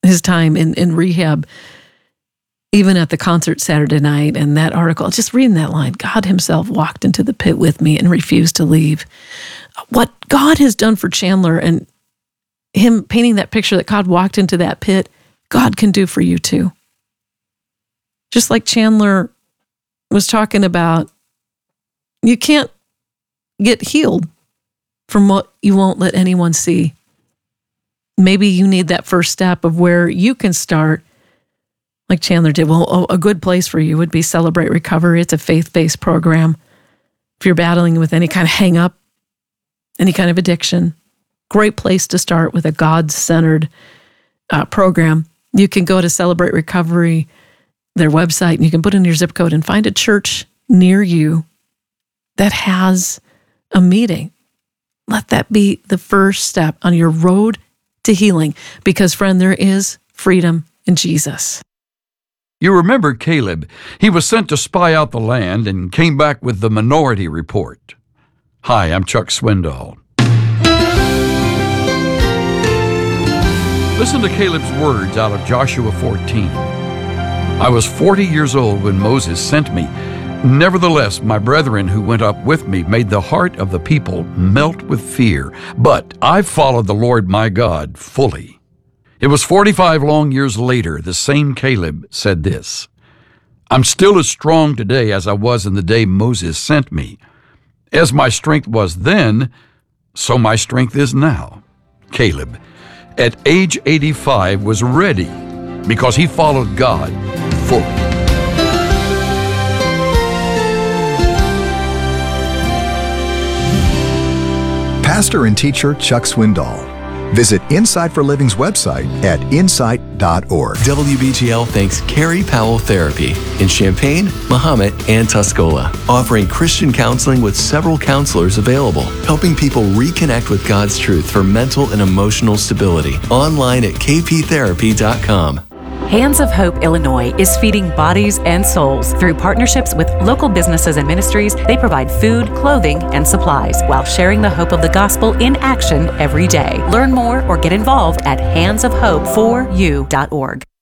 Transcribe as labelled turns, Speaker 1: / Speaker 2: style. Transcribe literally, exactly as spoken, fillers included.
Speaker 1: his time in, in rehab, even at the concert Saturday night, and that article, just reading that line, God himself walked into the pit with me and refused to leave. What God has done for Chandler and him painting that picture that God walked into that pit, God can do for you too. Just like Chandler was talking about, you can't get healed from what you won't let anyone see. Maybe you need that first step of where you can start, like Chandler did. Well, a good place for you would be Celebrate Recovery. It's a faith-based program. If you're battling with any kind of hang-up, any kind of addiction, great place to start with a God-centered uh, program. You can go to Celebrate Recovery, their website, and you can put in your zip code and find a church near you that has a meeting. Let that be the first step on your road to healing, because, friend, there is freedom in Jesus.
Speaker 2: You remember Caleb. He was sent to spy out the land and came back with the Minority Report. Hi, I'm Chuck Swindoll. Listen to Caleb's words out of Joshua fourteen. I was forty years old when Moses sent me. Nevertheless, my brethren who went up with me made the heart of the people melt with fear. But I followed the Lord my God fully. It was forty-five long years later, the same Caleb said this, I'm still as strong today as I was in the day Moses sent me. As my strength was then, so my strength is now. Caleb, at age eighty-five, was ready because he followed God fully.
Speaker 3: Pastor and teacher Chuck Swindoll. Visit Insight for Living's website at insight dot org.
Speaker 4: W B T L thanks Carrie Powell Therapy in Champaign, Mahomet, and Tuscola, offering Christian counseling with several counselors available, helping people reconnect with God's truth for mental and emotional stability. Online at k p therapy dot com.
Speaker 5: Hands of Hope Illinois is feeding bodies and souls. Through partnerships with local businesses and ministries, they provide food, clothing, and supplies while sharing the hope of the gospel in action every day. Learn more or get involved at hands of hope for you dot org.